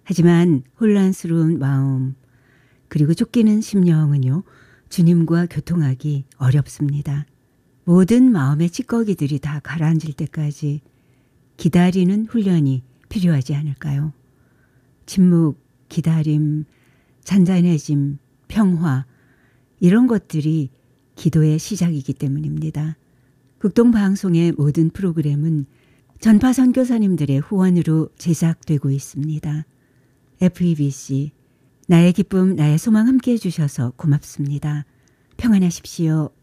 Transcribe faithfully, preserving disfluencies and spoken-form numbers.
하지만 혼란스러운 마음 그리고 쫓기는 심령은요. 주님과 교통하기 어렵습니다. 모든 마음의 찌꺼기들이 다 가라앉을 때까지 기다리는 훈련이 필요하지 않을까요? 침묵, 기다림, 잔잔해짐, 평화 이런 것들이 기도의 시작이기 때문입니다. 극동방송의 모든 프로그램은 전파 선교사님들의 후원으로 제작되고 있습니다. 에프이비씨 나의 기쁨 나의 소망 함께해 주셔서 고맙습니다. 평안하십시오.